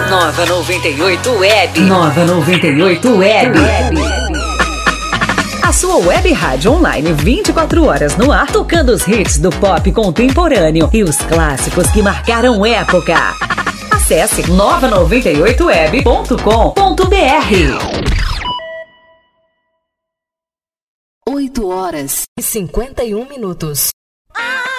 Nova 98 Web. Nova 98 Web. A sua web rádio online 24 horas no ar, tocando os hits do pop contemporâneo e os clássicos que marcaram época. Acesse nova98web.com.br. 8 horas e 51 minutos.